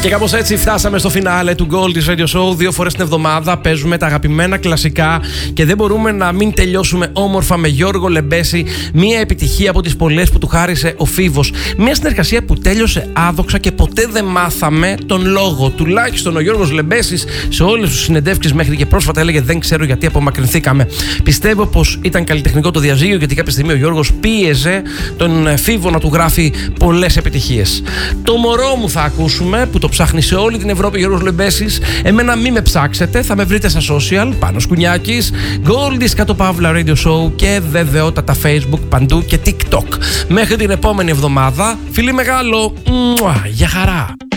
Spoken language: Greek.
Και κάπως έτσι φτάσαμε στο φινάλε του Goldie's Radio Show. 2 φορές την εβδομάδα παίζουμε τα αγαπημένα κλασικά και δεν μπορούμε να μην τελειώσουμε όμορφα με Γιώργο Λεμπέση. Μια επιτυχία από τις πολλές που του χάρισε ο Φίβος. Μια συνεργασία που τέλειωσε άδοξα και ποτέ δεν μάθαμε τον λόγο. Τουλάχιστον ο Γιώργος Λεμπέσης σε όλες τις συνεντεύξεις μέχρι και πρόσφατα έλεγε: δεν ξέρω γιατί απομακρυνθήκαμε. Πιστεύω πως ήταν καλλιτεχνικό το διαζύγιο, γιατί κάποια στιγμή ο Γιώργος πίεζε τον Φίβο να του γράφει πολλές επιτυχίες. Το μωρό μου θα ακούσουμε, που το ψάχνει σε όλη την Ευρώπη, Γιώργος Λεμπέσης. Εμένα μη με ψάξετε, θα με βρείτε στα social, Πάνος Κουνιάκης, Goldie's _Radio Show και βεβαιότατα Facebook παντού και TikTok. Μέχρι την επόμενη εβδομάδα, φιλί μεγάλο, γεια χαρά!